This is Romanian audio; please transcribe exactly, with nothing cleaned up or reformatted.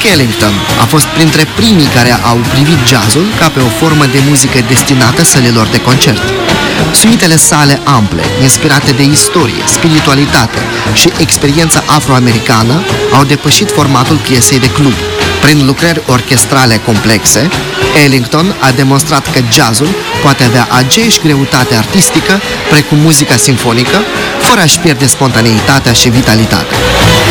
Duke Ellington a fost printre primii care au privit jazzul ca pe o formă de muzică destinată sălilor de concert. Suitele sale ample, inspirate de istorie, spiritualitate și experiența afroamericană, au depășit formatul piesei de club. Prin lucrări orchestrale complexe, Ellington a demonstrat că jazzul poate avea aceeași greutate artistică precum muzica simfonică, fără a-și pierde spontaneitatea și vitalitatea.